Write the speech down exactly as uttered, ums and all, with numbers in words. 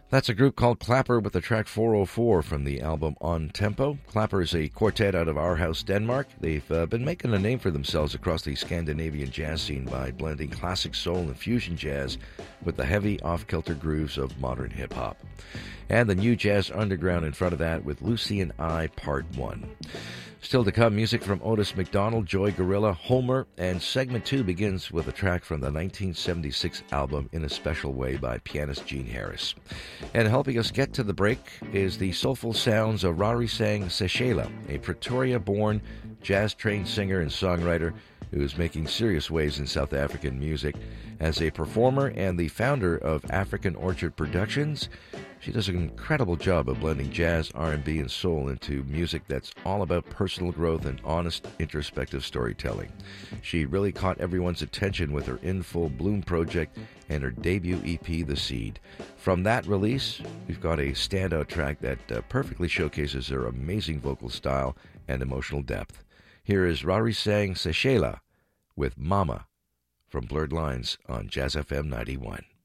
That's a group called Clapper with the track four oh four from the album On Tempo. Clapper is a quartet out of Aarhus, Denmark. They've uh, been making a name for themselves across the Scandinavian jazz scene by blending classic soul and fusion jazz with the heavy, off-kilter grooves of modern hip-hop. And the new jazz underground in front of that with Lucy and I Part one. Still to come, music from Otis McDonald, Joy Gorilla, Homer, and segment two begins with a track from the nineteen seventy-six album In a Special Way by pianist Gene Harris. And helping us get to the break is the soulful sounds of Rarisang Sechela, a Pretoria-born, jazz-trained singer and songwriter who is making serious waves in South African music. As a performer and the founder of African Orchard Productions, she does an incredible job of blending jazz, R and B, and soul into music that's all about personal growth and honest, introspective storytelling. She really caught everyone's attention with her In Full Bloom project and her debut E P, The Seed. From that release, we've got a standout track that uh, perfectly showcases her amazing vocal style and emotional depth. Here is Rarisang Sechela with Mama from Blurred Lines on Jazz F M ninety-one.